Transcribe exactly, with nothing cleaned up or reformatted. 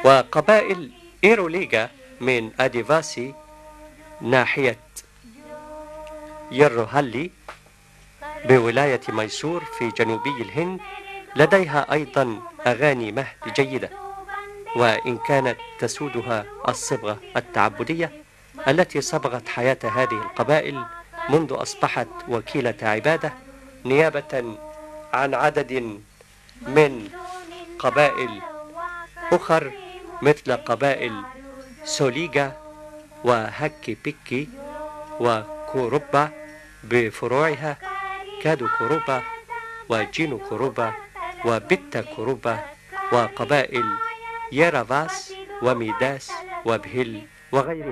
وقبائل إيروليغا من آديفاسي ناحية يروهالي بولاية ميسور في جنوبي الهند لديها أيضا أغاني مهد جيدة، وإن كانت تسودها الصبغة التعبدية التي صبغت حياة هذه القبائل منذ أصبحت وكيلة عبادة نيابة عن عدد من قبائل أخر مثل قبائل سوليغا وهكي بيكي وكوروبا بفروعها كادو كوروبا وجينو كوروبا وبيتا كوروبا وقبائل يرافاس وميداس وبهل وغيرها.